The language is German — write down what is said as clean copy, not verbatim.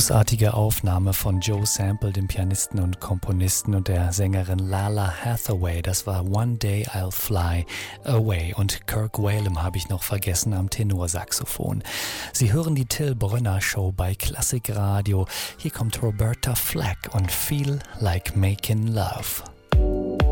großartige Aufnahme von Joe Sample, dem Pianisten und Komponisten, und der Sängerin Lala Hathaway. Das war One Day I'll Fly Away. Und Kirk Whalum habe ich noch vergessen am Tenorsaxophon. Sie hören die Till Brönner Show bei Klassikradio. Hier kommt Roberta Flack und Feel Like Making Love.